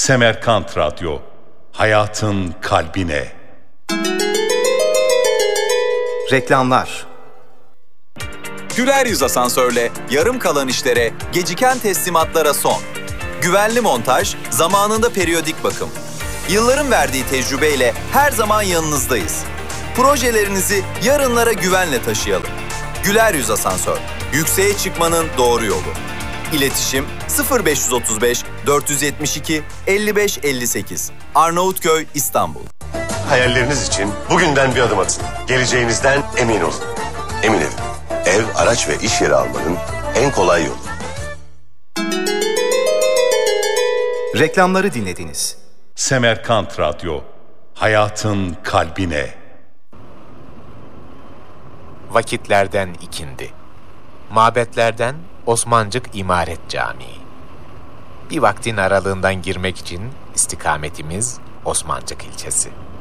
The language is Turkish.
Semerkant Radyo, hayatın kalbine. Reklamlar. Güler Yüz Asansör'le yarım kalan işlere, geciken teslimatlara son. Güvenli montaj, zamanında periyodik bakım. Yılların verdiği tecrübeyle her zaman yanınızdayız. Projelerinizi yarınlara güvenle taşıyalım. Güler Yüz Asansör, yükseğe çıkmanın doğru yolu. İletişim 0535 472 55 58. Arnavutköy, İstanbul. Hayalleriniz için bugünden bir adım atın. Geleceğinizden emin olun. Emin ev, araç ve iş yeri almanın en kolay yolu. Reklamları dinlediniz. Semerkant Radyo, hayatın kalbine. Vakitlerden ikindi. Mabetlerden Osmancık İmaret Camii. Bir vaktin aralığından girmek için istikametimiz Osmancık ilçesi.